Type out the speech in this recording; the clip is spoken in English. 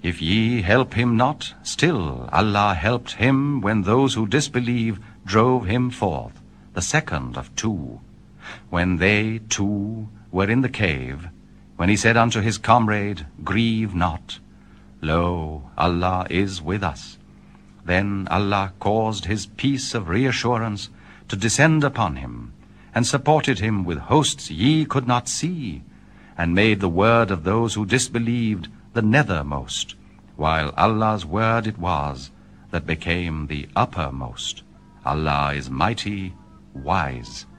If ye help him not, still Allah helped him when those who disbelieve drove him forth, the second of two. When they two were in the cave, when he said unto his comrade, Grieve not, lo, Allah is with us. Then Allah caused his peace of reassurance to descend upon him, and supported him with hosts ye could not see, and made the word of those who disbelieved the nethermost, while Allah's word it was that became the uppermost. Allah is mighty, wise.